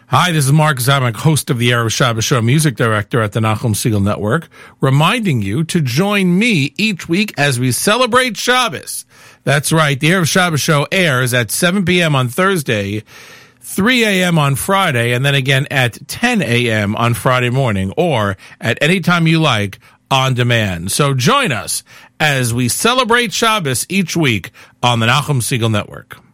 Hi, this is Mark Zamek, host of the Erev Shabbos Show, music director at the Nachum Segal Network, reminding you to join me each week as we celebrate Shabbos. That's right, the Erev Shabbos Show airs at 7 p.m. on Thursday, 3 a.m. on Friday, and then again at 10 a.m. on Friday morning, or at any time you like, on demand. So join us as we celebrate Shabbos each week on the Nachum Segal Network.